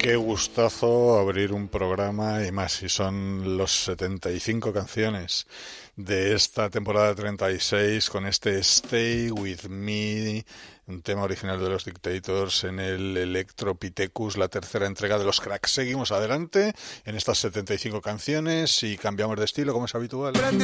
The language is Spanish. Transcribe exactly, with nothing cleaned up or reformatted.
Qué gustazo abrir un programa, y más si son los setenta y cinco canciones de esta temporada treinta y seis con este Stay With Me, un tema original de los Dictators en el Electropithecus, la tercera entrega de los Cracks. Seguimos adelante en estas setenta y cinco canciones y cambiamos de estilo como es habitual.